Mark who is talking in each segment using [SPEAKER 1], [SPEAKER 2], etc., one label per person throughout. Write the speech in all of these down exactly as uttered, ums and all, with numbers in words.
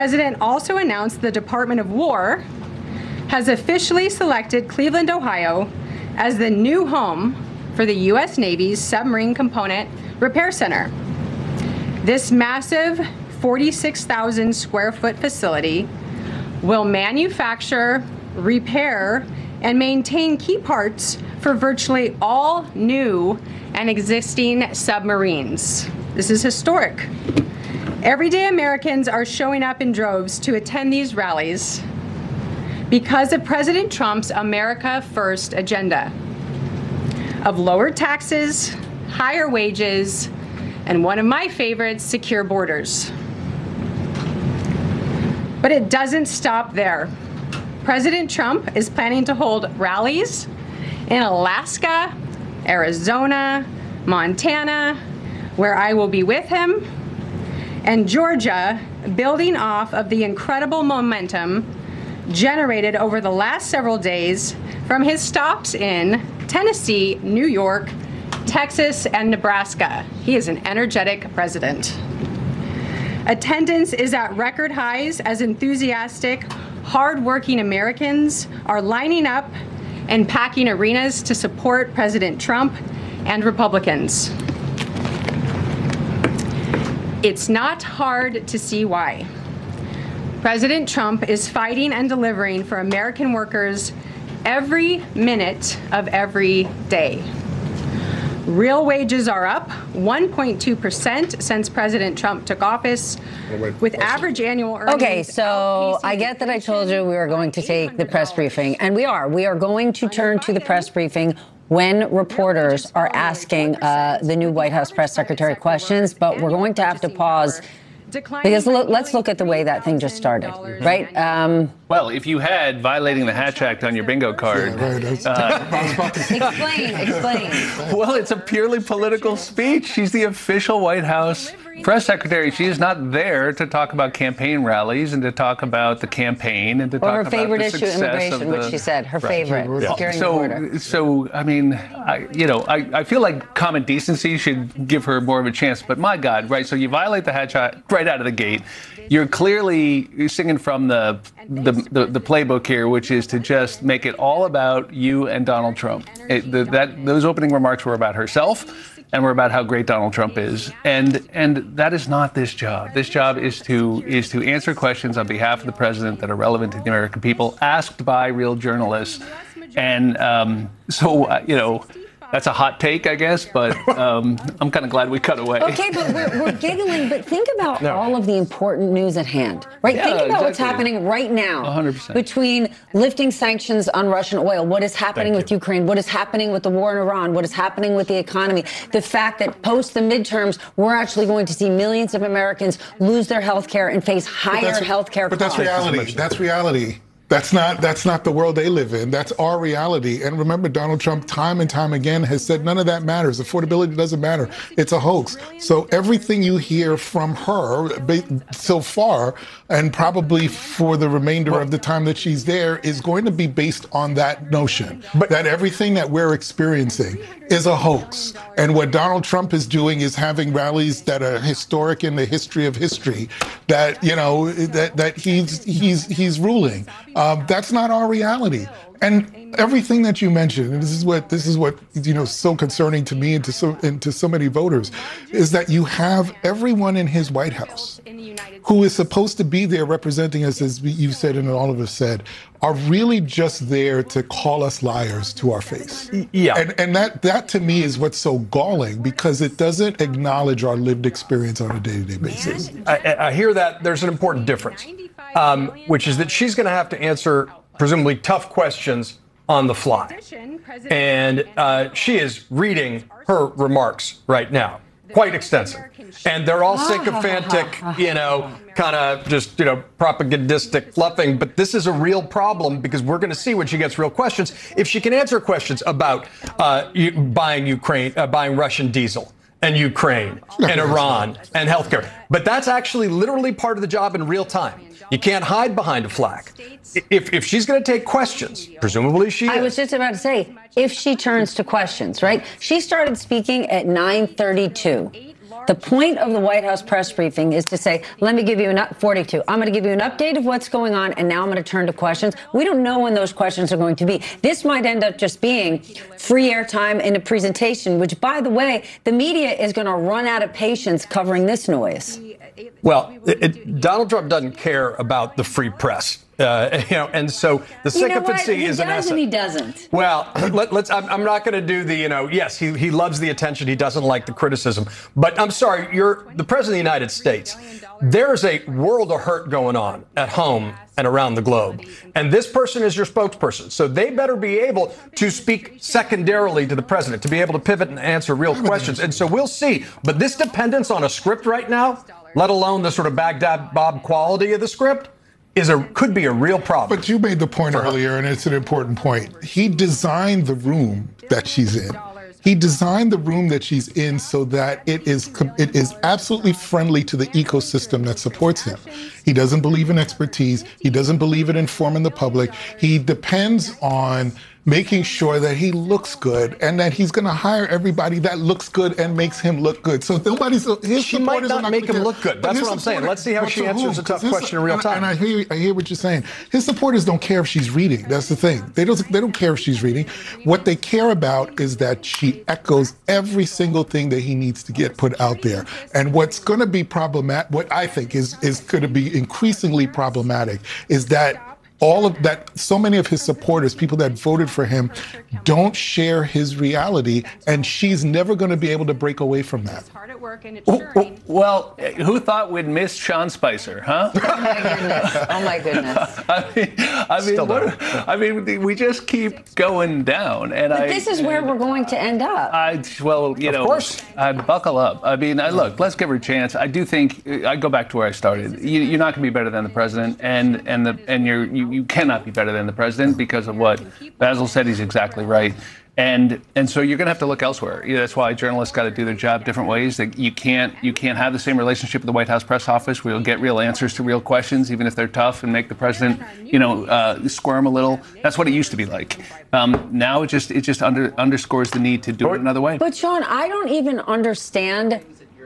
[SPEAKER 1] President also announced the Department of War has officially selected Cleveland, Ohio, as the new home for the U S Navy's Submarine Component Repair Center. This massive forty-six thousand square foot facility will manufacture, repair, and maintain key parts for virtually all new and existing submarines. This is historic. Everyday Americans are showing up in droves to attend these rallies because of President Trump's America First agenda of lower taxes, higher wages, and one of my favorites, secure borders. But it doesn't stop there. President Trump is planning to hold rallies in Alaska, Arizona, Montana, where I will be with him, and Georgia, building off of the incredible momentum generated over the last several days from his stops in Tennessee, New York, Texas, and Nebraska. He is an energetic president. Attendance is at record highs as enthusiastic, hardworking Americans are lining up and packing arenas to support President Trump and Republicans. It's not hard to see why. President Trump is fighting and delivering for American workers every minute of every day. Real wages are up one point two percent since President Trump took office, with average annual earnings.
[SPEAKER 2] Okay, so I get that I told you we were going to take the press briefing, and we are. We are going to turn to the press briefing when reporters are asking uh, the new White House press secretary questions, but we're going to have to pause because lo- let's look at the way that thing just started, right? Um,
[SPEAKER 3] well, if you had violating the Hatch Act on your bingo card.
[SPEAKER 4] Yeah, right.
[SPEAKER 2] uh, explain, explain.
[SPEAKER 3] Well, it's a purely political speech. She's the official White House press secretary. She is not there to talk about campaign rallies and to talk about the campaign and to
[SPEAKER 2] well,
[SPEAKER 3] talk
[SPEAKER 2] her
[SPEAKER 3] about
[SPEAKER 2] favorite
[SPEAKER 3] the
[SPEAKER 2] issue,
[SPEAKER 3] success
[SPEAKER 2] immigration,
[SPEAKER 3] of the,
[SPEAKER 2] which she said, her
[SPEAKER 3] right.
[SPEAKER 2] favorite,
[SPEAKER 4] Yeah.
[SPEAKER 2] securing
[SPEAKER 3] so,
[SPEAKER 2] the border.
[SPEAKER 3] So, I mean, I, you know, I, I feel like common decency should give her more of a chance. But my God, right? So you violate the Hatch Act right out of the gate. You're clearly singing from the the, the the playbook here, which is to just make it all about you and Donald Trump. It, the, that those opening remarks were about herself. And we're about how great Donald Trump is, and and that is not this job. This job is to is to answer questions on behalf of the president that are relevant to the American people, asked by real journalists. And um, so uh, you know, that's a hot take, I guess, but um, I'm kind of glad we cut away.
[SPEAKER 2] Okay, but we're, we're giggling. But think about no. all of the important news at hand, right?
[SPEAKER 3] Yeah,
[SPEAKER 2] think about
[SPEAKER 3] exactly.
[SPEAKER 2] what's happening right now.
[SPEAKER 3] one hundred percent.
[SPEAKER 2] Between lifting sanctions on Russian oil, what is happening
[SPEAKER 3] Thank
[SPEAKER 2] with
[SPEAKER 3] you.
[SPEAKER 2] Ukraine, what is happening with the war in Iran, what is happening with the economy, the fact that post the midterms, we're actually going to see millions of Americans lose their health care and face higher health care
[SPEAKER 4] But
[SPEAKER 2] costs.
[SPEAKER 4] that's reality. That's reality. That's not that's not the world they live in. That's our reality. And remember, Donald Trump time and time again has said none of that matters. Affordability doesn't matter. It's a hoax. So everything you hear from her so far, and probably for the remainder of the time that she's there, is going to be based on that notion. But that everything that we're experiencing is a hoax. And what Donald Trump is doing is having rallies that are historic in the history of history, that, you know, that, that he's he's he's ruling. Um, that's not our reality. And everything that you mentioned, and this is what this is what you know so concerning to me and to so and to so many voters, is that you have everyone in his White House who is supposed to be there representing us, as you said and all of us said, are really just there to call us liars to our face.
[SPEAKER 5] Yeah.
[SPEAKER 4] And and that that to me is what's so galling, because it doesn't acknowledge our lived experience on a day-to-day basis.
[SPEAKER 5] I, I hear that. There's an important difference, um, which is that she's going to have to answer presumably tough questions on the fly. And uh, she is reading her remarks right now, quite extensive. And they're all sycophantic, you know, kind of just, you know, propagandistic fluffing. But this is a real problem, because we're going to see when she gets real questions, if she can answer questions about uh, buying Ukraine, uh, buying Russian diesel and Ukraine and Iran and healthcare. But that's actually literally part of the job in real time. You can't hide behind a flag. If, if she's going to take questions, presumably she is.
[SPEAKER 2] I was just about to say, if she turns to questions, right? She started speaking at nine thirty-two. The point of the White House press briefing is to say, let me give you an forty-two. I'm going to give you an update of what's going on, and now I'm going to turn to questions. We don't know when those questions are going to be. This might end up just being free airtime in a presentation, which, by the way, the media is going to run out of patience covering this noise.
[SPEAKER 5] Well, it, it, Donald Trump doesn't care about the free press. Uh, you know, and so the sycophancy
[SPEAKER 2] you know
[SPEAKER 5] is an asset.
[SPEAKER 2] He does and he doesn't.
[SPEAKER 5] Well, let, let's. I'm, I'm not going to do the. You know, yes, he he loves the attention. He doesn't like the criticism. But I'm sorry, you're the president of the United States. There's a world of hurt going on at home and around the globe, and this person is your spokesperson. So they better be able to speak secondarily to the president, to be able to pivot and answer real questions. And so we'll see. But this dependence on a script right now, let alone the sort of Baghdad Bob quality of the script, is a could be a real problem.
[SPEAKER 4] But you made the point earlier, and it's an important point. He designed the room that she's in. He designed the room that she's in so that it is it is absolutely friendly to the ecosystem that supports him. He doesn't believe in expertise. He doesn't believe in informing the public. He depends on making sure that he looks good and that he's going to hire everybody that looks good and makes him look good. So nobody's his
[SPEAKER 5] she might
[SPEAKER 4] supporters
[SPEAKER 5] not
[SPEAKER 4] are not
[SPEAKER 5] make
[SPEAKER 4] gonna
[SPEAKER 5] him
[SPEAKER 4] care.
[SPEAKER 5] look good.
[SPEAKER 4] But
[SPEAKER 5] That's
[SPEAKER 4] his
[SPEAKER 5] what I'm saying.
[SPEAKER 4] supporter-
[SPEAKER 5] Let's see how
[SPEAKER 4] but
[SPEAKER 5] she
[SPEAKER 4] to
[SPEAKER 5] answers
[SPEAKER 4] whom?
[SPEAKER 5] a tough
[SPEAKER 4] 'Cause his-
[SPEAKER 5] question in real
[SPEAKER 4] and-
[SPEAKER 5] time.
[SPEAKER 4] And I hear, I hear what you're saying. His supporters don't care if she's reading. That's the thing. They don't. They don't care if she's reading. What they care about is that she echoes every single thing that he needs to get put out there. And what's going to be problematic, what I think is is going to be increasingly problematic, is that all of that, so many of his supporters, people that voted for him, don't share his reality, and she's never going to be able to break away from that.
[SPEAKER 3] Well, who thought we'd miss Sean Spicer, huh?
[SPEAKER 2] Oh my goodness! Oh my goodness!
[SPEAKER 3] I mean, I mean,
[SPEAKER 5] Still
[SPEAKER 3] what,
[SPEAKER 5] don't.
[SPEAKER 3] I mean, we just keep going down, and
[SPEAKER 2] But
[SPEAKER 3] I.
[SPEAKER 2] this is where we're going to end up.
[SPEAKER 3] I well, you
[SPEAKER 5] Of
[SPEAKER 3] know,
[SPEAKER 5] course.
[SPEAKER 3] I buckle up. I mean, I, look, let's give her a chance. I do think I go back to where I started. You, you're not going to be better than the president, and and the and you're you, you cannot be better than the president because of what Basil said. He's exactly right. And and so you're going to have to look elsewhere. You know, that's why journalists got to do their job different ways. That you can't you can't have the same relationship with the White House press office where you'll get real answers to real questions, even if they're tough, and make the president, you know, uh, squirm a little. That's what it used to be like. Um, now it just it just under, underscores the need to do it another way.
[SPEAKER 2] But Sean, I don't even understand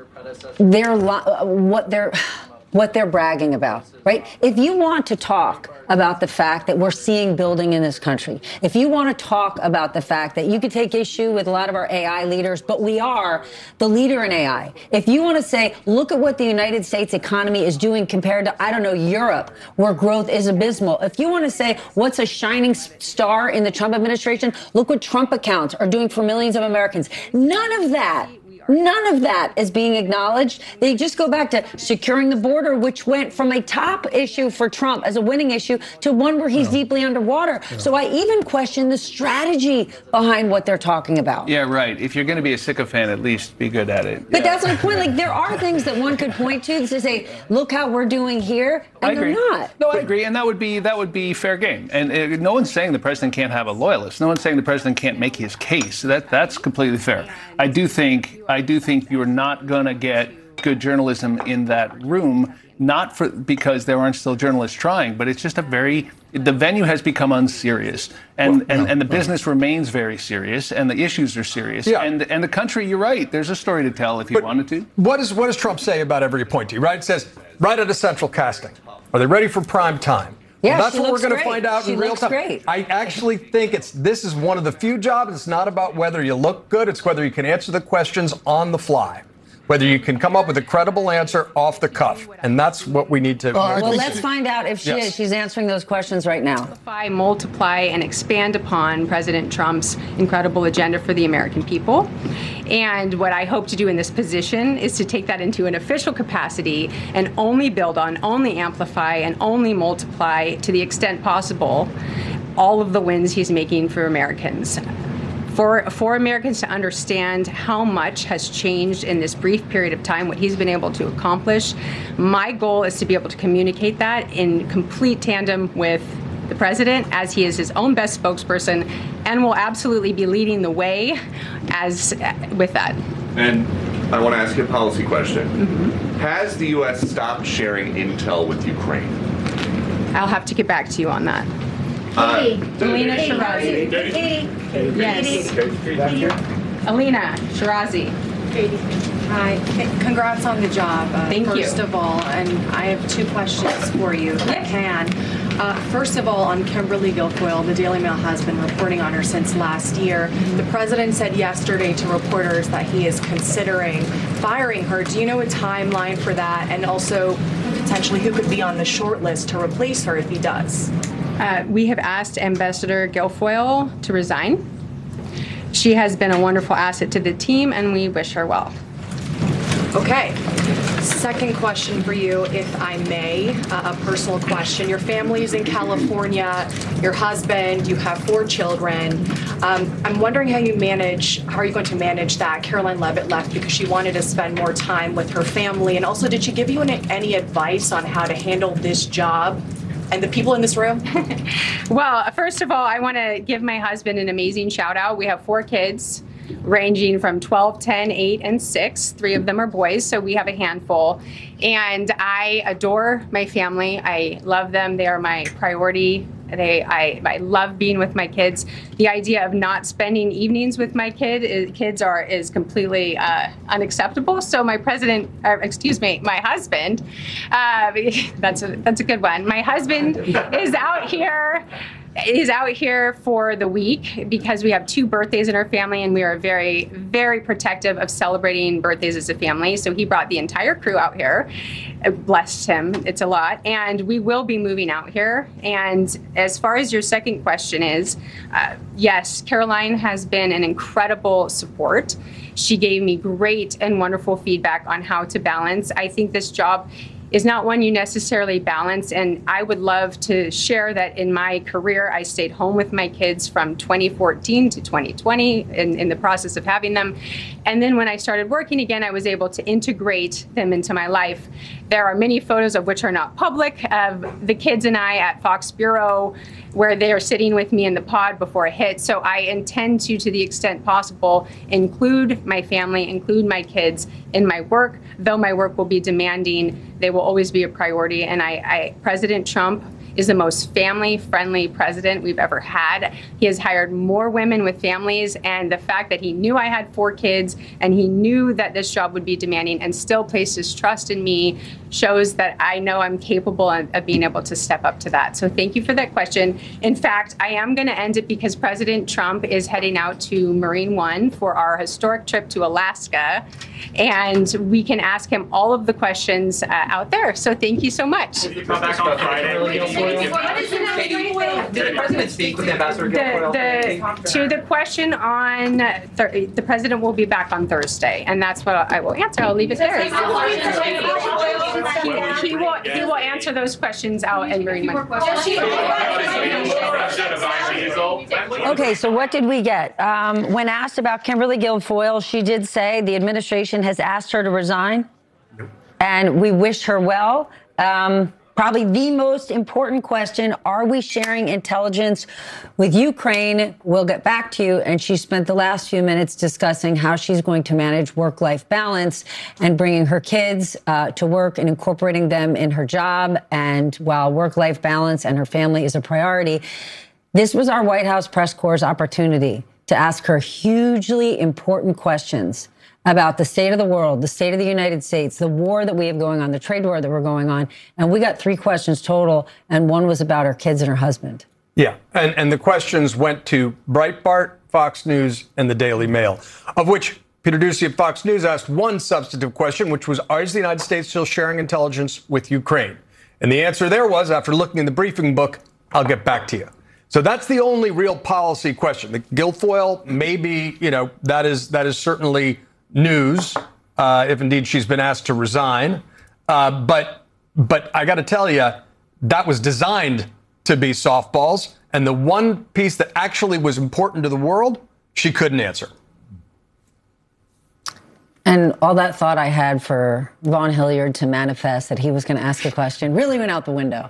[SPEAKER 2] their li- what they're what they're bragging about, right? If you want to talk about the fact that we're seeing building in this country, if you want to talk about the fact that you could take issue with a lot of our A I leaders, but we are the leader in A I. If you want to say, look at what the United States economy is doing compared to, I don't know, Europe, where growth is abysmal. If you want to say what's a shining star in the Trump administration, look what Trump accounts are doing for millions of Americans. None of that None of that is being acknowledged. They just go back to securing the border, which went from a top issue for Trump as a winning issue to one where he's yeah. deeply underwater. Yeah. So I even question the strategy behind what they're talking about.
[SPEAKER 3] Yeah, right. If you're going to be a sycophant, at least be good at it.
[SPEAKER 2] But
[SPEAKER 3] yeah.
[SPEAKER 2] that's my point. Like, there are things that one could point to to say, look how we're doing here, and
[SPEAKER 3] I agree.
[SPEAKER 2] they're not.
[SPEAKER 3] No, I agree, and that would be that would be fair game. And uh, no one's saying the president can't have a loyalist. No one's saying the president can't make his case. That that's completely fair. I do think. I do think you're not going to get good journalism in that room, not for because there aren't still journalists trying, but it's just a very, the venue has become unserious, and, well, and, no, and the business no. remains very serious, and the issues are serious, yeah. and and the country, you're right, there's a story to tell if you but wanted to.
[SPEAKER 5] What, is, what does Trump say about every appointee, right? It says, right at a central casting. Are they ready for prime time?
[SPEAKER 2] Yeah,
[SPEAKER 5] well, that's
[SPEAKER 2] she
[SPEAKER 5] what we're going to
[SPEAKER 2] great.
[SPEAKER 5] find out
[SPEAKER 2] she
[SPEAKER 5] in real time.
[SPEAKER 2] Great.
[SPEAKER 5] I actually think it's this is one of the few jobs. It's not about whether you look good. It's whether you can answer the questions on the fly, whether you can come up with a credible answer off the cuff. And that's what we need to.
[SPEAKER 2] Uh, well, let's find out if she
[SPEAKER 5] yes.
[SPEAKER 2] is. She's answering those questions right now.
[SPEAKER 1] Amplify, multiply, and expand upon President Trump's incredible agenda for the American people. And what I hope to do in this position is to take that into an official capacity and only build on, only amplify, and only multiply to the extent possible all of the wins he's making for Americans. For, for Americans to understand how much has changed in this brief period of time, what he's been able to accomplish, my goal is to be able to communicate that in complete tandem with the president, as he is his own best spokesperson, and will absolutely be leading the way as with that.
[SPEAKER 6] And I want to ask you a policy question.
[SPEAKER 1] Mm-hmm.
[SPEAKER 6] Has the U S stopped sharing intel with Ukraine?
[SPEAKER 1] I'll have to get back to you on that.
[SPEAKER 6] Uh,
[SPEAKER 1] Alina Shirazi. Yes. Alina Shirazi. Hi.
[SPEAKER 7] Congrats on the job. Uh,
[SPEAKER 1] Thank you.
[SPEAKER 7] First of all, and I have two questions for you, if I can. Uh, first of all, on Kimberly Guilfoyle, the Daily Mail has been reporting on her since last year. The president said yesterday to reporters that he is considering firing her. Do you know a timeline for that? And also, potentially, who could be on the short list to replace her if he does?
[SPEAKER 1] Uh, we have asked Ambassador Guilfoyle to resign. She has been a wonderful asset to the team, and we wish her well.
[SPEAKER 7] Okay. Second question for you, if I may, uh, a personal question. Your family's in California, your husband, you have four children. Um, I'm wondering how you manage, how are you going to manage that? Caroline Levitt left because she wanted to spend more time with her family. And also, did she give you any, any advice on how to handle this job and the people in this room?
[SPEAKER 1] Well, first of all, I want to give my husband an amazing shout out. We have four kids, ranging from twelve, ten, eight, and six. Three of them are boys, so we have a handful. And I adore my family. I love them. They are my priority. They, I, I love being with my kids. The idea of not spending evenings with my kid is, kids are is completely uh, unacceptable. So my president, or excuse me, my husband, uh, that's a that's a good one. My husband is out here. is out here for the week because we have two birthdays in our family, and we are very, very protective of celebrating birthdays as a family. So he brought the entire crew out here. Blessed him. It's a lot. And we will be moving out here. And as far as your second question is, uh, yes, Caroline has been an incredible support. She gave me great and wonderful feedback on how to balance. I think this job is not one you necessarily balance. And I would love to share that in my career, I stayed home with my kids from twenty fourteen to twenty twenty in, in the process of having them. And then when I started working again, I was able to integrate them into my life. There are many photos of which are not public of the kids and I at Fox Bureau, where they are sitting with me in the pod before a hit. So I intend to, to the extent possible, include my family, include my kids in my work. Though my work will be demanding, they will always be a priority. And I, I President Trump is the most family-friendly president we've ever had. He has hired more women with families, and the fact that he knew I had four kids and he knew that this job would be demanding and still placed his trust in me shows that I know I'm capable of, of being able to step up to that. So thank you for that question. In fact, I am going to end it because President Trump is heading out to Marine One for our historic trip to Alaska, and we can ask him all of the questions uh, out there. So thank you so much.
[SPEAKER 8] Come back on Friday. Did the president speak with Ambassador Guilfoyle?
[SPEAKER 1] The, the, to the question on th- the president will be back on Thursday, and that's what I will answer. I'll leave it there. He, he will he will answer those questions out in Marine One.
[SPEAKER 2] Okay, so what did we get? Um, when asked about Kimberly Guilfoyle, she did say the administration has asked her to resign, and we wish her well. Um, Probably the most important question, are we sharing intelligence with Ukraine? We'll get back to you. And she spent the last few minutes discussing how she's going to manage work-life balance and bringing her kids uh, to work and incorporating them in her job. And while work-life balance and her family is a priority, this was our White House press corps' opportunity to ask her hugely important questions about the state of the world, the state of the United States, the war that we have going on, the trade war that we're going on. And we got three questions total, and one was about her kids and her husband.
[SPEAKER 5] Yeah, and, and the questions went to Breitbart, Fox News, and the Daily Mail, of which Peter Doocy of Fox News asked one substantive question, which was, is the United States still sharing intelligence with Ukraine? And the answer there was, after looking in the briefing book, I'll get back to you. So that's the only real policy question. The Guilfoyle, maybe, you know, that is that is certainly news, uh, if indeed she's been asked to resign. Uh, but but I got to tell you, that was designed to be softballs. And the one piece that actually was important to the world, she couldn't answer.
[SPEAKER 2] And all that thought I had for Vaughn Hilliard to manifest that he was going to ask a question really went out the window.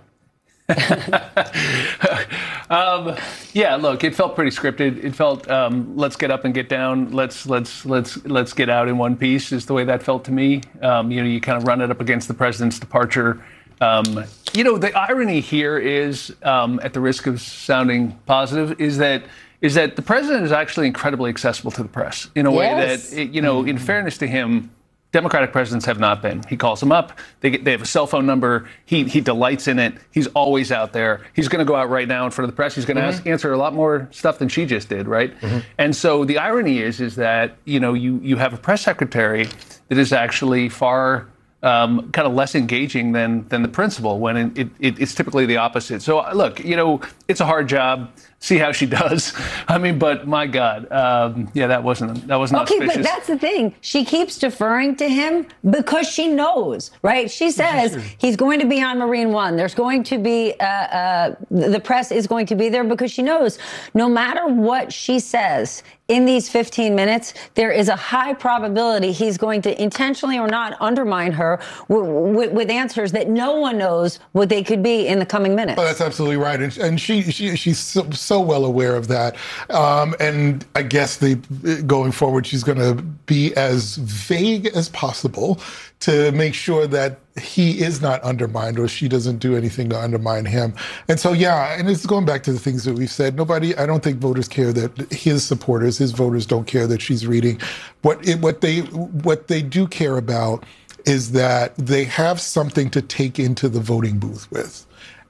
[SPEAKER 3] um, yeah, look, it felt pretty scripted. It felt um, let's get up and get down. Let's let's let's let's get out in one piece is the way that felt to me. Um, you know, you kind of run it up against the president's departure. Um, you know, the irony here is, um, at the risk of sounding positive, is that is that the president is actually incredibly accessible to the press in a way
[SPEAKER 2] yes.
[SPEAKER 3] that, you know, in fairness to him, Democratic presidents have not been. He calls them up. They get, they have a cell phone number. He he delights in it. He's always out there. He's going to go out right now in front of the press. He's going to mm-hmm. ask answer a lot more stuff than she just did, right? Mm-hmm. And so the irony is is that you know you you have a press secretary that is actually far um, kind of less engaging than than the principal when it, it, it's typically the opposite. So look, you know, it's a hard job. See how she does. I mean, but my God, um, yeah, that wasn't that wasn't
[SPEAKER 2] okay.
[SPEAKER 3] auspicious.
[SPEAKER 2] But that's the thing. She keeps deferring to him because she knows, right? She says he's going to be on Marine One. There's going to be uh, uh, the press is going to be there because she knows no matter what she says in these fifteen minutes, there is a high probability he's going to intentionally or not undermine her w- w- with answers that no one knows what they could be in the coming minutes.
[SPEAKER 4] Oh, that's absolutely right, and, and she, she she's so, so well aware of that. Um, and I guess the going forward, she's going to be as vague as possible to make sure that he is not undermined or she doesn't do anything to undermine him. And so, yeah, and it's going back to the things that we've said. Nobody, I don't think voters care that his supporters, his voters don't care that she's reading. What it, what they what they do care about is that they have something to take into the voting booth with.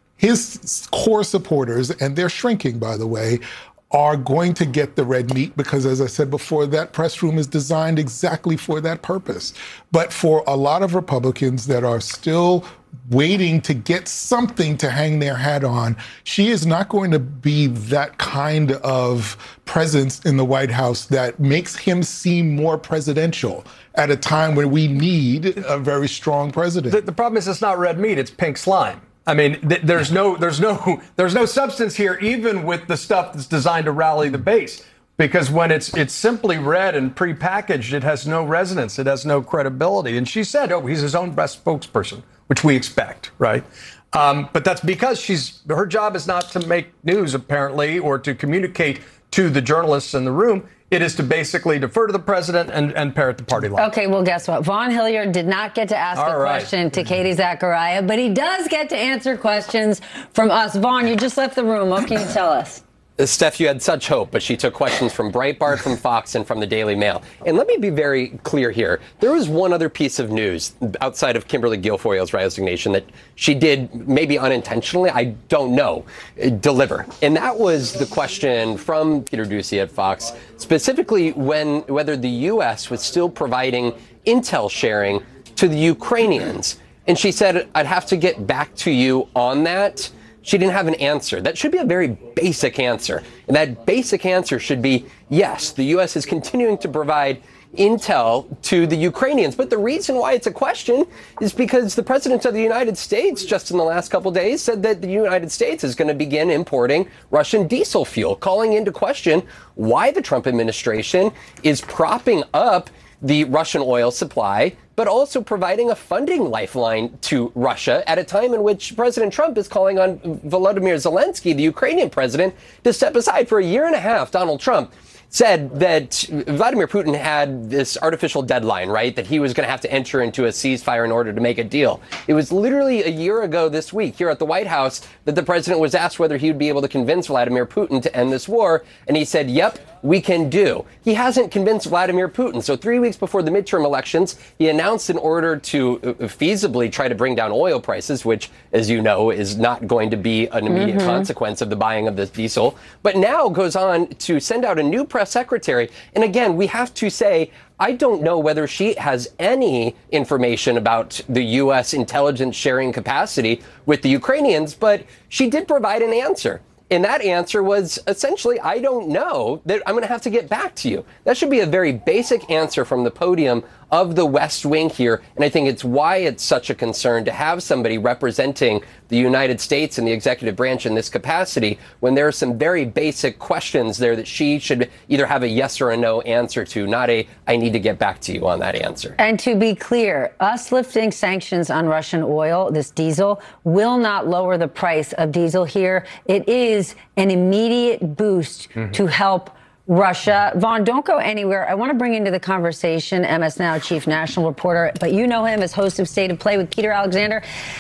[SPEAKER 4] His core supporters, and they're shrinking, by the way, are going to get the red meat because, as I said before, that press room is designed exactly for that purpose. But for a lot of Republicans that are still waiting to get something to hang their hat on, she is not going to be that kind of presence in the White House that makes him seem more presidential at a time when we need a very strong president.
[SPEAKER 5] The, the problem is it's not red meat, it's pink slime. I mean, th- there's no, there's no, there's no substance here, even with the stuff that's designed to rally the base. Because when it's it's simply read and prepackaged, it has no resonance, it has no credibility. And she said, "Oh, he's his own best spokesperson," which we expect, right? Um, but that's because she's her job is not to make news, apparently, or to communicate to the journalists in the room. It is to basically defer to the president and, and parrot the party line.
[SPEAKER 2] Okay, well, guess what? Vaughn Hilliard did not get to ask
[SPEAKER 5] All
[SPEAKER 2] a
[SPEAKER 5] right.
[SPEAKER 2] question to Katie Zachariah, but he does get to answer questions from us. Vaughn, you just left the room. What can you tell us?
[SPEAKER 9] Steph, you had such hope, but she took questions from Breitbart, from Fox, and from the Daily Mail. And let me be very clear here. There was one other piece of news outside of Kimberly Guilfoyle's resignation that she did, maybe unintentionally, I don't know, deliver. And that was the question from Peter Doocy at Fox, specifically when whether the U S was still providing intel sharing to the Ukrainians. And she said, "I'd have to get back to you on that." She didn't have an answer. That should be a very basic answer. And that basic answer should be, yes, the U S is continuing to provide intel to the Ukrainians. But the reason why it's a question is because the president of the United States, just in the last couple of days, said that the United States is going to begin importing Russian diesel fuel, calling into question why the Trump administration is propping up the Russian oil supply, but also providing a funding lifeline to Russia at a time in which President Trump is calling on Volodymyr Zelensky, the Ukrainian president, to step aside. For a year and a half, Donald Trump said that Vladimir Putin had this artificial deadline, right? That he was going to have to enter into a ceasefire in order to make a deal. It was literally a year ago this week here at the White House that the president was asked whether he would be able to convince Vladimir Putin to end this war. And he said, yep, we can do. He hasn't convinced Vladimir Putin. So three weeks before the midterm elections, he announced an order to feasibly try to bring down oil prices, which, as you know, is not going to be an immediate mm-hmm. consequence of the buying of this diesel. But now goes on to send out a new press secretary. And again, we have to say, I don't know whether she has any information about the U S intelligence sharing capacity with the Ukrainians, but she did provide an answer. And that answer was essentially, I don't know, that I'm going to have to get back to you. That should be a very basic answer from the podium of the West Wing here. And I think it's why it's such a concern to have somebody representing the United States and the executive branch in this capacity when there are some very basic questions there that she should either have a yes or a no answer to, not a I need to get back to you on that answer.
[SPEAKER 2] And to be clear, us lifting sanctions on Russian oil, this diesel, will not lower the price of diesel here. It is an immediate boost mm-hmm. to help Russia. Vaughn, don't go anywhere. I want to bring into the conversation M S Now chief national reporter, but you know him as host of State of Play with Peter Alexander.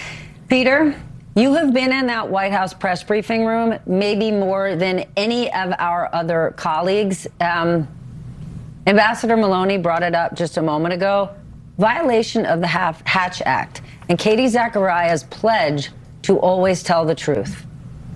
[SPEAKER 2] Peter, you have been in that White House press briefing room maybe more than any of our other colleagues. Um, Ambassador Maloney brought it up just a moment ago. violation of the Hatch Act and Katie Zacharias' pledge to always tell the truth?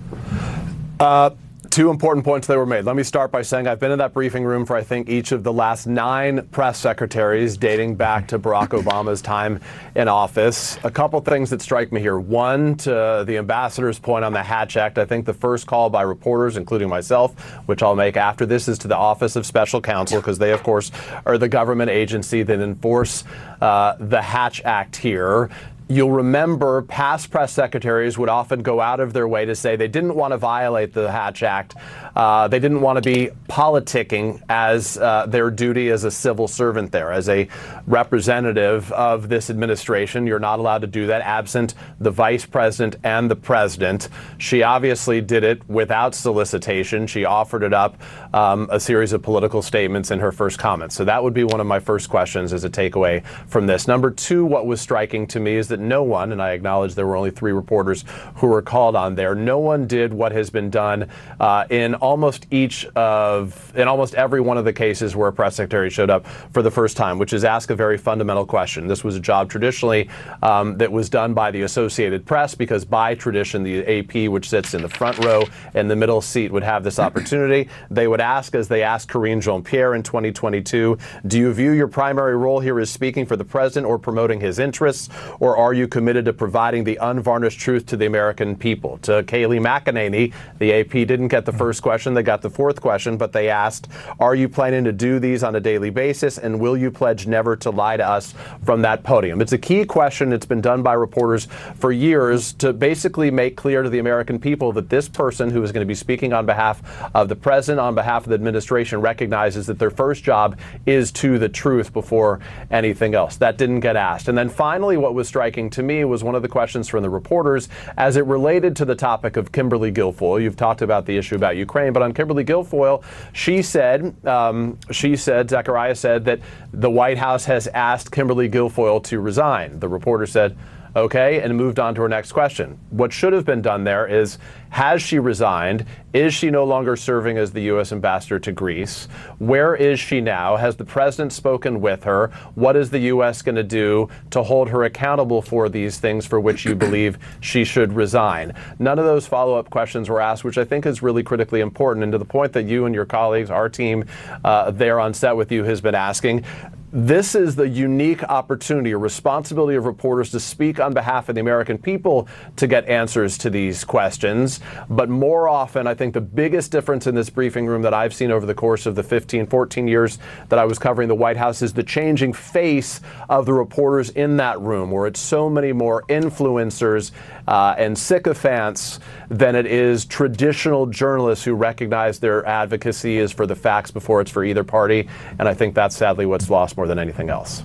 [SPEAKER 10] Uh, Two important points that were made. Let me start by saying I've been in that briefing room for, I think, each of the last nine press secretaries dating back to Barack Obama's time in office. A couple things that strike me here. One, to the ambassador's point on the Hatch Act, I think the first call by reporters, including myself, which I'll make after this, is to the Office of Special Counsel, because they, of course, are the government agency that enforce uh, the Hatch Act here. You'll remember past press secretaries would often go out of their way to say they didn't want to violate the Hatch Act. Uh, they didn't want to be politicking as uh, their duty as a civil servant there. As a representative of this administration, you're not allowed to do that absent the vice president and the president. She obviously did it without solicitation. She offered it up, um, a series of political statements in her first comments. So that would be one of my first questions as a takeaway from this. Number two, what was striking to me is that no one, and I acknowledge there were only three reporters who were called on there, no one did what has been done uh, in almost each of, in almost every one of the cases where a press secretary showed up for the first time, which is ask a very fundamental question. This was a job traditionally um, that was done by the Associated Press, because by tradition, the A P, which sits in the front row and the middle seat, would have this opportunity. They would ask, as they asked Karine Jean-Pierre in twenty twenty-two, do you view your primary role here as speaking for the president or promoting his interests, or are you committed to providing the unvarnished truth to the American people? To Kayleigh McEnany, the A P didn't get the first question, they got the fourth question, but they asked, are you planning to do these on a daily basis, and will you pledge never to lie to us from that podium? It's a key question. It's been done by reporters for years to basically make clear to the American people that this person who is going to be speaking on behalf of the president, on behalf of the administration, recognizes that their first job is to the truth before anything else. That didn't get asked. And then finally, what was striking to me was one of the questions from the reporters as it related to the topic of Kimberly Guilfoyle. You've talked about the issue about Ukraine, but on Kimberly Guilfoyle, she said, um, she said, Zacharias said that the White House has asked Kimberly Guilfoyle to resign. The reporter said, okay, and moved on to her next question. What should have been done there is, has she resigned? Is she no longer serving as the U S ambassador to Greece? Where is she now? Has the president spoken with her? What is the U S going to do to hold her accountable for these things for which you believe she should resign? None of those follow-up questions were asked, which I think is really critically important. And to the point that you and your colleagues, our team uh, there on set with you, has been asking, this is the unique opportunity, a responsibility of reporters to speak on behalf of the American people to get answers to these questions. But more often, I think the biggest difference in this briefing room that I've seen over the course of the fifteen, fourteen years that I was covering the White House is the changing face of the reporters in that room, where it's so many more influencers uh, and sycophants than it is traditional journalists who recognize their advocacy is for the facts before it's for either party. And I think that's sadly what's lost more than anything else.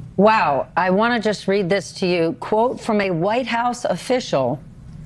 [SPEAKER 2] Wow. I want to just read this to you. Quote from a White House official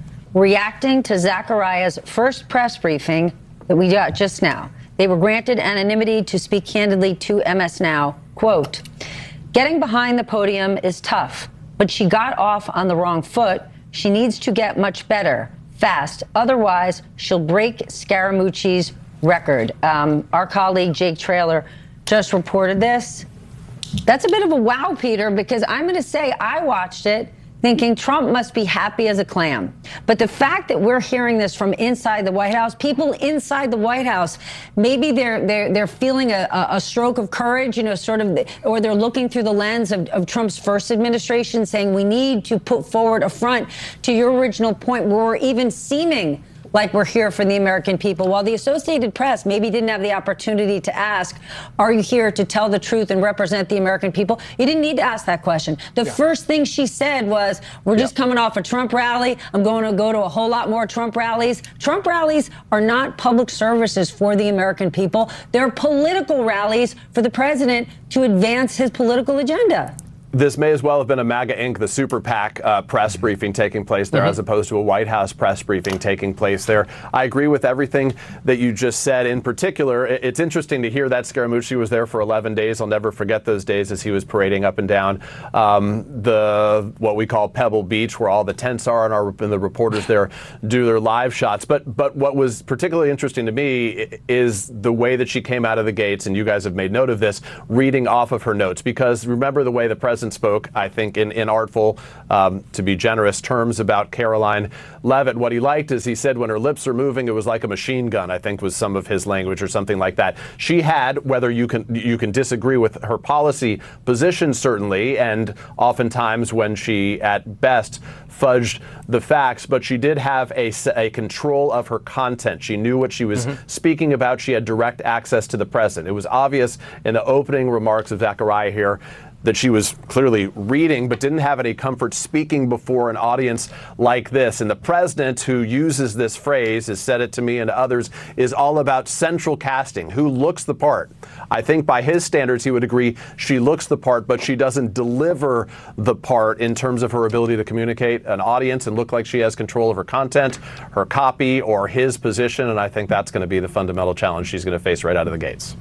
[SPEAKER 2] reacting to Zacharias' first press briefing that we got just now. They were granted anonymity to speak candidly to M S Now. Quote, getting behind the podium is tough, but she got off on the wrong foot. She needs to get much better, fast. Otherwise, she'll break Scaramucci's record. Um, our colleague Jake Traylor just reported this. That's a bit of a wow, Peter, because I'm going to say I watched it thinking Trump must be happy as a clam. But the fact that we're hearing this from inside the White House, people inside the White House, maybe they're they're they're feeling a, a stroke of courage, you know, sort of, or they're looking through the lens of, of Trump's first administration, saying we need to put forward a front, to your original point, where we're even seeming like we're here for the American people. While the Associated Press maybe didn't have the opportunity to ask, are you here to tell the truth and represent the American people? You didn't need to ask that question. The yeah. first thing she said was, we're just yeah. coming off a Trump rally. I'm going to go to a whole lot more Trump rallies. Trump rallies are not public services for the American people. They're political rallies for the president to advance his political agenda.
[SPEAKER 10] This may as well have been a MAGA Incorporated, the super PAC uh, press briefing taking place there, mm-hmm. as opposed to a White House press briefing taking place there. I agree with everything that you just said. In particular, it's interesting to hear that Scaramucci was there for eleven days. I'll never forget those days as he was parading up and down um, the what we call Pebble Beach, where all the tents are, and, our, and the reporters there do their live shots. But but what was particularly interesting to me is the way that she came out of the gates, and you guys have made note of this, reading off of her notes. Because remember the way the president president spoke, I think, in, in artful, um, to be generous, terms about Caroline Leavitt. What he liked is he said when her lips are moving, it was like a machine gun, I think was some of his language or something like that. She had, whether you can you can disagree with her policy position, certainly, and oftentimes when she, at best, fudged the facts, but she did have a, a control of her content. She knew what she was mm-hmm. speaking about. She had direct access to the president. It was obvious in the opening remarks of Zachariah here that she was clearly reading but didn't have any comfort speaking before an audience like this. And the president, who uses this phrase, has said it to me and to others, is all about central casting, who looks the part. I think by his standards, he would agree she looks the part, but she doesn't deliver the part in terms of her ability to communicate an audience and look like she has control of her content, her copy, or his position. And I think that's going to be the fundamental challenge she's going to face right out of the gates.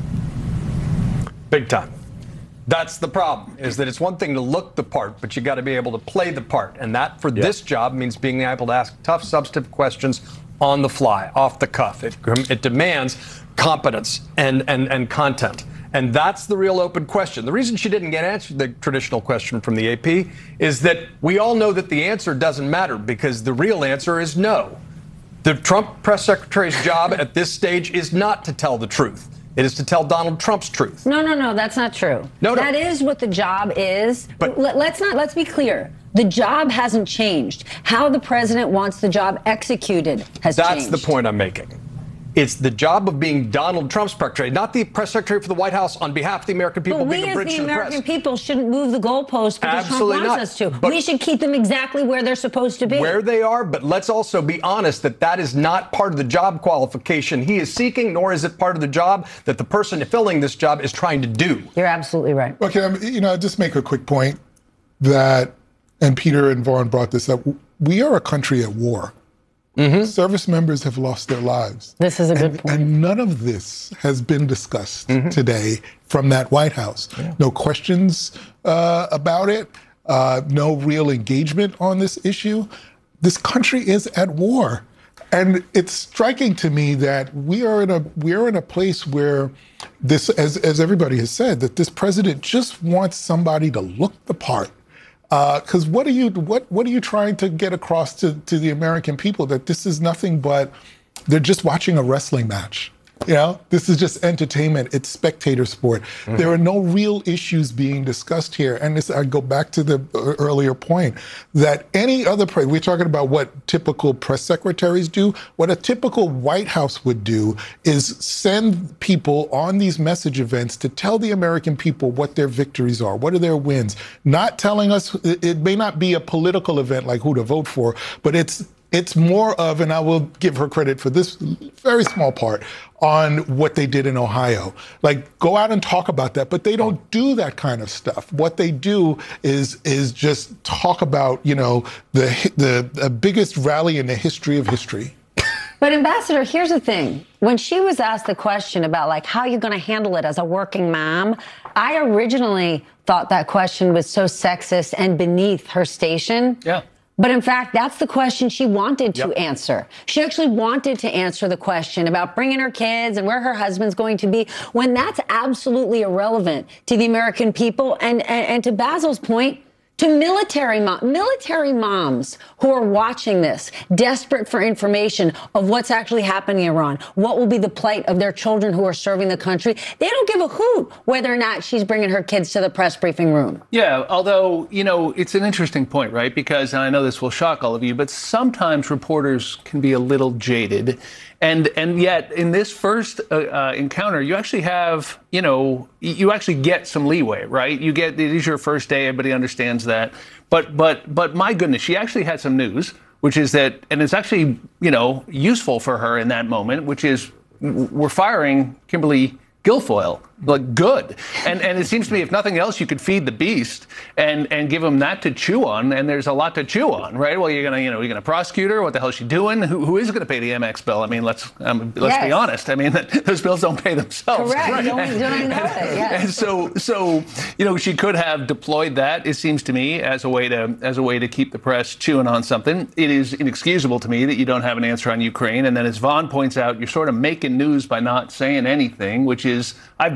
[SPEAKER 5] Big time. That's the problem, is that it's one thing to look the part, but you got to be able to play the part. And that, for
[SPEAKER 10] yeah.
[SPEAKER 5] this job, means being able to ask tough, substantive questions on the fly, off the cuff. It, it demands competence and, and, and content. And that's the real open question. The reason she didn't get answered the traditional question from the A P is that we all know that the answer doesn't matter, because the real answer is no. The Trump press secretary's job at this stage is not to tell the truth. It is to tell Donald Trump's truth.
[SPEAKER 2] No, no, no, that's not true.
[SPEAKER 5] No, no.
[SPEAKER 2] That is what the job is.
[SPEAKER 5] But
[SPEAKER 2] Let, let's not, let's be clear. The job hasn't changed. How the president wants the job executed has
[SPEAKER 5] that's
[SPEAKER 2] changed.
[SPEAKER 5] That's the point I'm making. It's the job of being Donald Trump's secretary, not the press secretary for the White House on behalf of the American people,
[SPEAKER 2] but
[SPEAKER 5] being
[SPEAKER 2] we
[SPEAKER 5] a bridge
[SPEAKER 2] as the
[SPEAKER 5] to the
[SPEAKER 2] American
[SPEAKER 5] press.
[SPEAKER 2] people shouldn't move the goalposts because
[SPEAKER 5] Absolutely
[SPEAKER 2] Trump wants
[SPEAKER 5] not.
[SPEAKER 2] us to.
[SPEAKER 5] But
[SPEAKER 2] we should keep them exactly where they're supposed to be.
[SPEAKER 5] Where they are, but let's also be honest that that is not part of the job qualification he is seeking, nor is it part of the job that the person filling this job is trying to do.
[SPEAKER 2] You're absolutely right.
[SPEAKER 4] Okay, um, you know, just make a quick point that, and Peter and Vaughn brought this up, we are a country at war. Mm-hmm. Service members have lost their lives.
[SPEAKER 2] This is a good
[SPEAKER 4] and,
[SPEAKER 2] point.
[SPEAKER 4] And none of this has been discussed mm-hmm. today from that White House.
[SPEAKER 5] Yeah.
[SPEAKER 4] No questions uh, about it, uh, no real engagement on this issue. This country is at war. And it's striking to me that we are in a we are in a place where this, as as everybody has said, that this president just wants somebody to look the part. Because uh, what are you what what are you trying to get across to, to the American people? That this is nothing but they're just watching a wrestling match. You know, this is just entertainment. It's spectator sport. Mm-hmm. There are no real issues being discussed here. And this, I go back to the earlier point that any other pre- we're talking about what typical press secretaries do. What a typical White House would do is send people on these message events to tell the American people what their victories are, what are their wins. Not telling us, it may not be a political event like who to vote for, but it's It's more of, and I will give her credit for this very small part, on what they did in Ohio. Like, go out and talk about that, but they don't do that kind of stuff. What they do is is just talk about, you know, the the, the biggest rally in the history of history.
[SPEAKER 2] But Ambassador, here's the thing. When she was asked the question about, like, how you're going to handle it as a working mom, I originally thought that question was so sexist and beneath her station.
[SPEAKER 3] Yeah.
[SPEAKER 2] But in fact, that's the question she wanted to
[SPEAKER 5] Yep.
[SPEAKER 2] answer. She actually wanted to answer the question about bringing her kids and where her husband's going to be, when that's absolutely irrelevant to the American people. And, and, and to Basil's point, to military mom, military moms who are watching this, desperate for information of what's actually happening in Iran, what will be the plight of their children who are serving the country. They don't give a hoot whether or not she's bringing her kids to the press briefing room.
[SPEAKER 3] Yeah, although, you know, it's an interesting point, right? Because, and I know this will shock all of you, but sometimes reporters can be a little jaded. And and yet, in this first uh, uh, encounter, you actually have, you know, you actually get some leeway, right? You get, it is your first day, everybody understands that. But but but my goodness, she actually had some news, which is that, and it's actually, you know, useful for her in that moment, which is we're firing Kimberly Guilfoyle. Like, good. And and it seems to me, if nothing else, you could feed the beast and and give him that to chew on. And there's a lot to chew on, right? Well, you're gonna, you know, you're gonna prosecute her. What the hell is she doing? Who who is going to pay the Amex bill? I mean, let's um, let's
[SPEAKER 2] Yes.
[SPEAKER 3] be honest. I mean, those bills don't pay themselves.
[SPEAKER 2] Correct.
[SPEAKER 3] Right.
[SPEAKER 2] Don't, don't even know that. Yes.
[SPEAKER 3] And so so you know, she could have deployed that, it seems to me, as a way to as a way to keep the press chewing on something. It is inexcusable to me that you don't have an answer on Ukraine. And then, as Vaughn points out, you're sort of making news by not saying anything, which is, I've been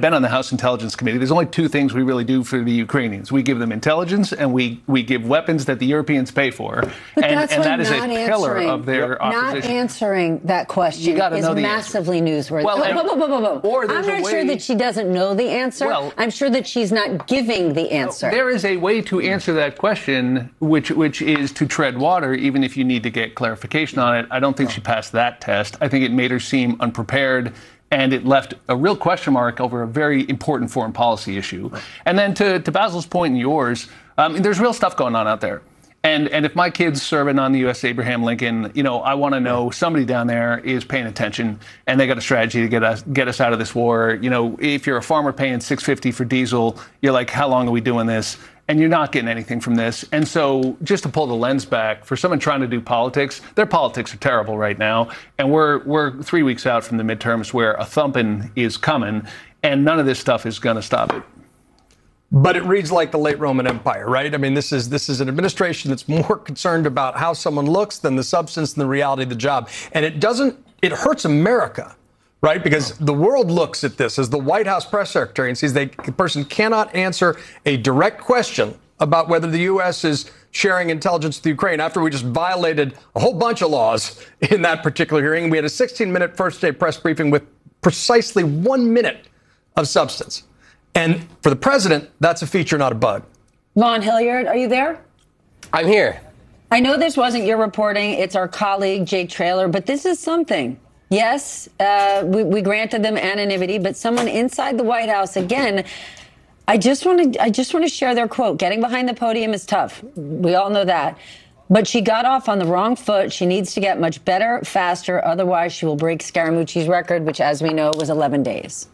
[SPEAKER 3] been on the House Intelligence Committee. There's only two things we really do for the Ukrainians. We give them intelligence, and we, we give weapons that the Europeans pay for.
[SPEAKER 2] But
[SPEAKER 3] and
[SPEAKER 2] that's
[SPEAKER 3] and
[SPEAKER 2] what
[SPEAKER 3] that is a
[SPEAKER 2] not
[SPEAKER 3] pillar
[SPEAKER 2] answering-
[SPEAKER 3] of their opposition.
[SPEAKER 2] Not answering that question
[SPEAKER 3] You gotta
[SPEAKER 2] is
[SPEAKER 3] know the
[SPEAKER 2] massively newsworthy.
[SPEAKER 3] Well,
[SPEAKER 2] Oh,
[SPEAKER 3] and-
[SPEAKER 2] whoa, whoa, whoa, whoa, whoa.
[SPEAKER 3] or
[SPEAKER 2] I'm
[SPEAKER 3] there's a
[SPEAKER 2] not sure
[SPEAKER 3] way-
[SPEAKER 2] that she doesn't know the answer.
[SPEAKER 3] Well-
[SPEAKER 2] I'm sure that she's not giving the answer.
[SPEAKER 3] There is a way to answer that question, which which is to tread water, even if you need to get clarification on it. I don't think she passed that test. I think it made her seem unprepared, and it left a real question mark over a very important foreign policy issue. And then to, to Basil's point and yours, um, there's real stuff going on out there. And and if my kid's serving on the U S Abraham Lincoln, you know, I want to know somebody down there is paying attention, and they got a strategy to get us get us out of this war. You know, if you're a farmer paying six fifty for diesel, you're like, how long are we doing this? And you're not getting anything from this. And so just to pull the lens back, for someone trying to do politics, their politics are terrible right now. And we're we're three weeks out from the midterms where a thumping is coming, and none of this stuff is going to stop it.
[SPEAKER 5] But it reads like the late Roman Empire, right? I mean, this is this is an administration that's more concerned about how someone looks than the substance and the reality of the job. And it doesn't, it hurts America, right? Because the world looks at this as the White House press secretary and sees they, the person cannot answer a direct question about whether the U S is sharing intelligence with Ukraine after we just violated a whole bunch of laws in that particular hearing. We had a sixteen minute first day press briefing with precisely one minute of substance. And for the president, that's a feature, not a bug.
[SPEAKER 2] Vaughn Hilliard, are you there?
[SPEAKER 9] I'm here.
[SPEAKER 2] I know this wasn't your reporting. It's our colleague, Jake Traylor, but this is something. Yes, uh, we, we granted them anonymity, but someone inside the White House, again, I just want to I just want to share their quote. Getting behind the podium is tough. We all know that. But she got off on the wrong foot. She needs to get much better, faster. Otherwise, she will break Scaramucci's record, which, as we know, was eleven days.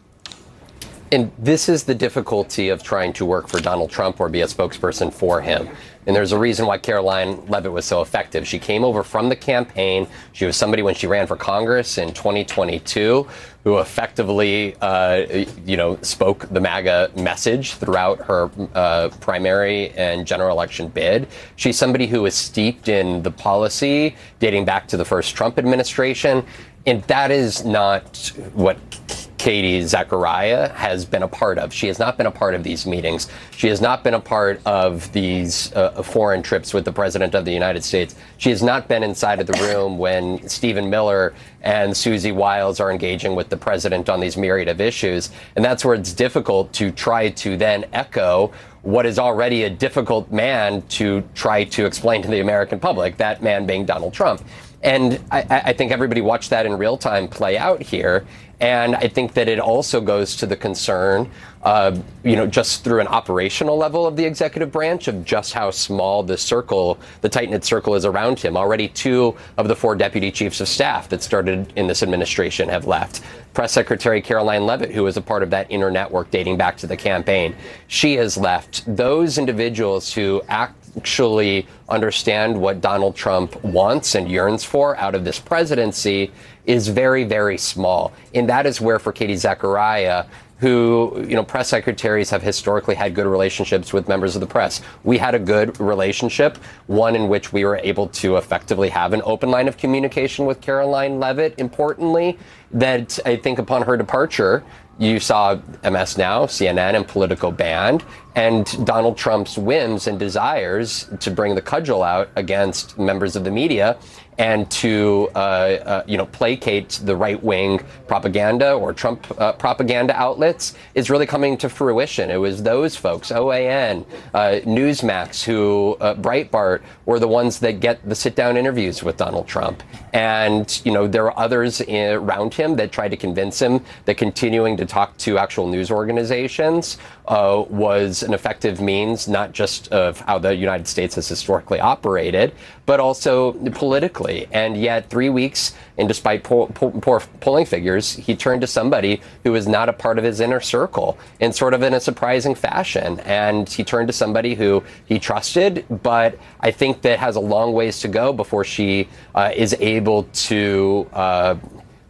[SPEAKER 9] And this is the difficulty of trying to work for Donald Trump or be a spokesperson for him. And there's a reason why Caroline Leavitt was so effective. She came over from the campaign. She was somebody when she ran for Congress in twenty twenty-two who effectively, uh, you know, spoke the MAGA message throughout her uh, primary and general election bid. She's somebody who is steeped in the policy dating back to the first Trump administration. And that is not what Katie Zachariah has been a part of. She has not been a part of these meetings. She has not been a part of these uh, foreign trips with the President of the United States. She has not been inside of the room when Stephen Miller and Susie Wiles are engaging with the President on these myriad of issues. And that's where it's difficult to try to then echo what is already a difficult man to try to explain to the American public, that man being Donald Trump. And I, I think everybody watched that in real time play out here. And I think that it also goes to the concern, uh, you know, just through an operational level of the executive branch of just how small the circle, the tight-knit circle is around him. Already two of the four deputy chiefs of staff that started in this administration have left. Press Secretary Caroline Leavitt, who was a part of that inner network dating back to the campaign, she has left. Those individuals who act actually understand what Donald Trump wants and yearns for out of this presidency is very, very small. And that is where, for Katie Zachariah, who, you know, press secretaries have historically had good relationships with members of the press. We had a good relationship, one in which we were able to effectively have an open line of communication with Caroline Leavitt, importantly, that I think upon her departure, you saw M S Now, C N N, and Politico banned, and Donald Trump's whims and desires to bring the cudgel out against members of the media and to, uh, uh, you know, placate the right-wing propaganda or Trump uh, propaganda outlets is really coming to fruition. It was those folks, O A N, uh, Newsmax, who, uh, Breitbart, were the ones that get the sit-down interviews with Donald Trump. And, you know, there are others in, around him that tried to convince him that continuing to talk to actual news organizations uh, was an effective means, not just of how the United States has historically operated, but also politically. And yet, three weeks, and despite poor, poor polling figures, he turned to somebody who was not a part of his inner circle in sort of in a surprising fashion. And he turned to somebody who he trusted, but I think that has a long ways to go before she uh, is able to uh,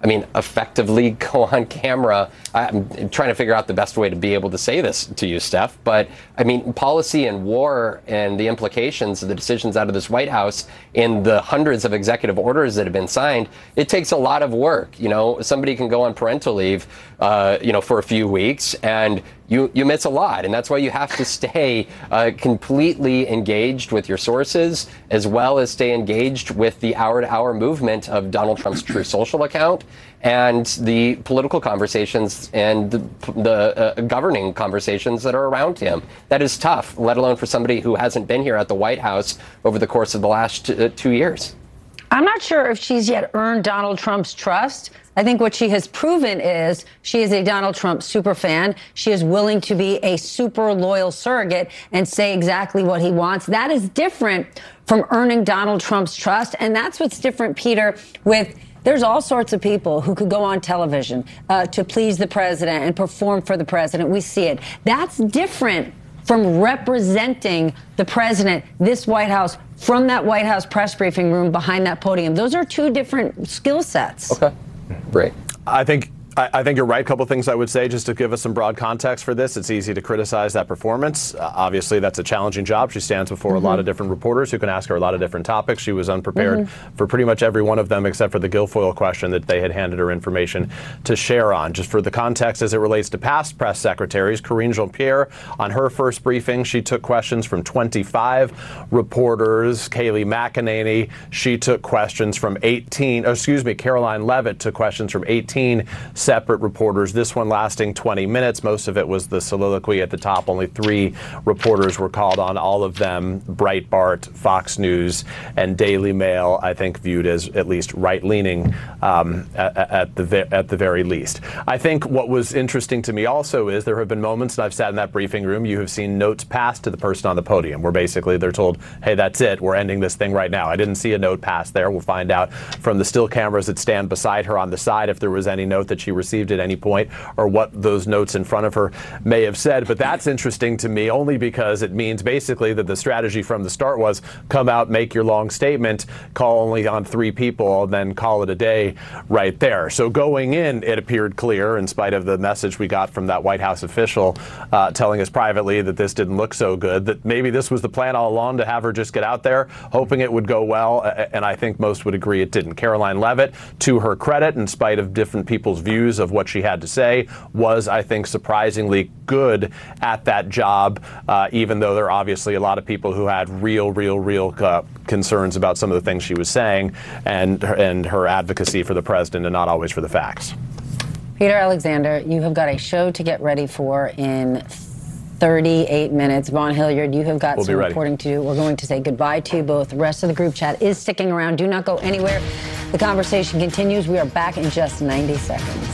[SPEAKER 9] I mean, effectively go on camera. I'm trying to figure out the best way to be able to say this to you, Steph. But I mean, policy and war and the implications of the decisions out of this White House and the hundreds of executive orders that have been signed, it takes a lot of work. You know, somebody can go on parental leave, uh, you know, for a few weeks and you, you miss a lot. And that's why you have to stay uh, completely engaged with your sources, as well as stay engaged with the hour to hour movement of Donald Trump's True Social account and the political conversations and the, the uh, governing conversations that are around him. That is tough, let alone for somebody who hasn't been here at the White House over the course of the last uh, two years.
[SPEAKER 2] I'm not sure if she's yet earned Donald Trump's trust. I think what she has proven is she is a Donald Trump super fan. She is willing to be a super loyal surrogate and say exactly what he wants. That is different from earning Donald Trump's trust. And that's what's different, Peter, with there's all sorts of people who could go on television uh, to please the president and perform for the president. We see it. That's different from representing the president, this White House, from that White House press briefing room behind that podium. Those are two different skill sets.
[SPEAKER 9] Okay. Right.
[SPEAKER 10] I think I, I think you're right. A couple things I would say just to give us some broad context for this. It's easy to criticize that performance. Uh, obviously, that's a challenging job. She stands before mm-hmm. a lot of different reporters who can ask her a lot of different topics. She was unprepared mm-hmm. for pretty much every one of them except for the Guilfoyle question that they had handed her information to share on. Just for the context as it relates to past press secretaries, Karine Jean-Pierre, on her first briefing, she took questions from twenty-five reporters. Kayleigh McEnany, she took questions from eighteen, oh, excuse me, Caroline Levitt took questions from eighteen separate reporters, this one lasting twenty minutes. Most of it was the soliloquy at the top. Only three reporters were called on, all of them Breitbart, Fox News, and Daily Mail, I think viewed as at least right-leaning um, at, at, the, at the very least. I think what was interesting to me also is there have been moments, and I've sat in that briefing room, you have seen notes passed to the person on the podium where basically they're told, hey, that's it, we're ending this thing right now. I didn't see a note passed there. We'll find out from the still cameras that stand beside her on the side if there was any note that she received at any point or what those notes in front of her may have said. But that's interesting to me only because it means basically that the strategy from the start was come out, make your long statement, call only on three people, and then call it a day right there. So going in, it appeared clear, in spite of the message we got from that White House official uh, telling us privately that this didn't look so good, that maybe this was the plan all along to have her just get out there, hoping it would go well. And I think most would agree it didn't. Caroline Levitt, to her credit, in spite of different people's views of what she had to say, was, I think, surprisingly good at that job, uh, even though there are obviously a lot of people who had real, real, real uh, concerns about some of the things she was saying and, and her advocacy for the president and not always for the facts.
[SPEAKER 2] Peter Alexander, you have got a show to get ready for in thirty-eight minutes. Vaughn Hilliard, you have got
[SPEAKER 10] we'll
[SPEAKER 2] some reporting to do. We're going to say goodbye to you both. The rest of the group chat is sticking around. Do not go anywhere. The conversation continues. We are back in just ninety seconds.